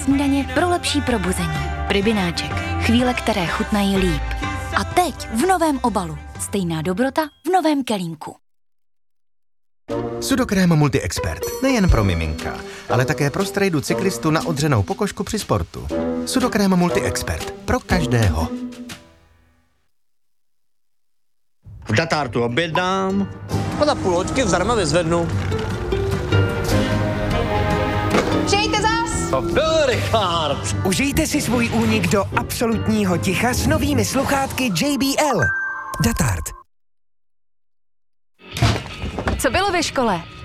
Snídaně pro lepší probuzení. Rybináček. Chvíle, které chutnají líp. A teď v novém obalu. Stejná dobrota v novém kelímku. Sudokrém Multi-Expert. Nejen pro miminka, ale také pro strejdu cyklistu na odřenou pokožku při sportu. Sudokrém Multi-Expert. Pro každého. V Datartu objednám a za půl hoďky zdarma vyzvednu. Přijďte zas! To byl Richard. Užijte si svůj únik do absolutního ticha s novými sluchátky JBL. Datart. Co bylo ve škole?